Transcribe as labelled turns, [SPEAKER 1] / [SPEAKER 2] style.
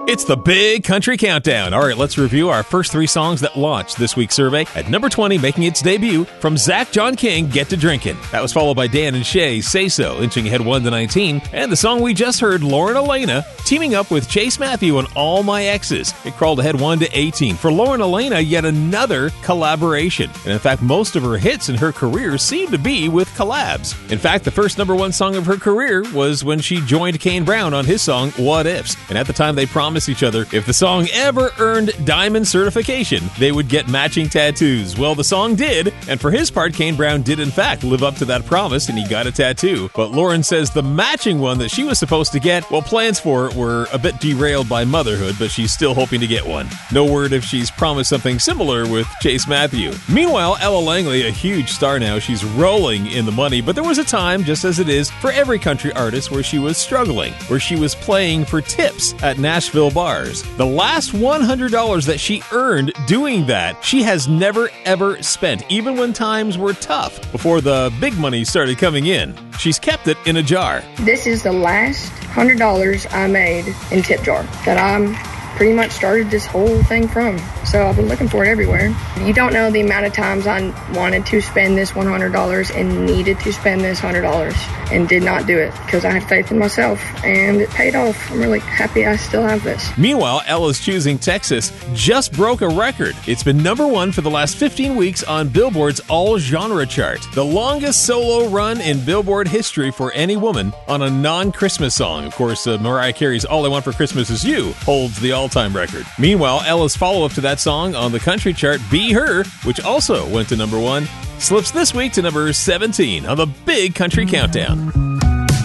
[SPEAKER 1] It's the Big Country Countdown. All right, let's review our first three songs that launched this week's survey. At number 20, making its debut, from Zach John King, Get to Drinkin'. That was followed by Dan and Shay, Say So, inching ahead 1 to 19. And the song we just heard, Lauren Elena, teaming up with Chase Matthew on All My Exes. It crawled ahead 1 to 18. For Lauren Elena, yet another collaboration. And in fact, most of her hits in her career seem to be with collabs. In fact, the first number one song of her career was when she joined Kane Brown on his song, What Ifs. And at the time, they promised each other if the song ever earned diamond certification, they would get matching tattoos. Well, the song did, and for his part, Kane Brown did in fact live up to that promise, and he got a tattoo. But Lauren says the matching one that she was supposed to get, well, plans for it were a bit derailed by motherhood, but she's still hoping to get one. No word if she's promised something similar with Chase Matthew. Meanwhile, Ella Langley, a huge star now, she's rolling in the money, but there was a time, just as it is for every country artist, where she was struggling, where she was playing for tips at Nashville bars. The last $100 that she earned doing that, she has never ever spent, even when times were tough, before the big money started coming in. She's kept it in a jar.
[SPEAKER 2] This is the last $100 I made in tip jar that I'm pretty much started this whole thing from. So I've been looking for it everywhere. You don't know the amount of times I wanted to spend this $100 and needed to spend this $100 and did not do it because I had faith in myself and it paid off. I'm really happy I still have this.
[SPEAKER 1] Meanwhile, Ella's Choosing Texas just broke a record. It's been number one for the last 15 weeks on Billboard's All Genre chart, the longest solo run in Billboard history for any woman on a non-Christmas song. Of course, Mariah Carey's All I Want for Christmas Is You holds the all-time record. Meanwhile, Ella's follow-up to that song on the country chart, Be Her, which also went to number one, slips this week to number 17 on the Big Country Countdown.